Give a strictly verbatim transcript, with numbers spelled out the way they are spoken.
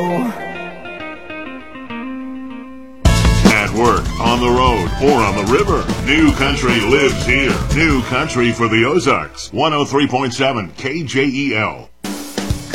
At work, on the road, or on the river, New Country lives here. New Country for the Ozarks. one oh three point seven K J E L.